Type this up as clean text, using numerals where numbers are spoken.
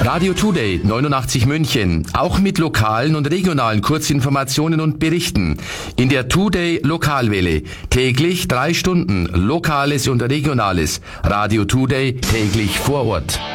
Radio Today 89 München, auch mit lokalen und regionalen Kurzinformationen und Berichten. In der Today Lokalwelle, täglich 3 Stunden, Lokales und Regionales. Radio Today, täglich vor Ort.